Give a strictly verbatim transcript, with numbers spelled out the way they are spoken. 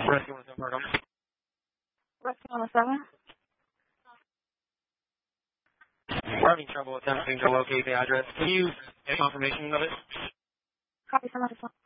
Rescue one oh seven, pardon. Rescue one oh seven. We're having trouble attempting to locate the address. Can you get confirmation of it? Copy from one oh seven.